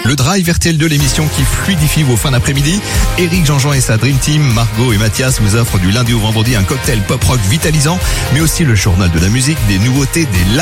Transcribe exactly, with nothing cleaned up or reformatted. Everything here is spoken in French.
Le Drive R T L deux, l'émission qui fluidifie vos fins d'après-midi. Eric Jean-Jean et sa Dream Team, Margot et Mathias vous offrent du lundi au vendredi un cocktail pop-rock vitalisant, mais aussi le journal de la musique, des nouveautés, des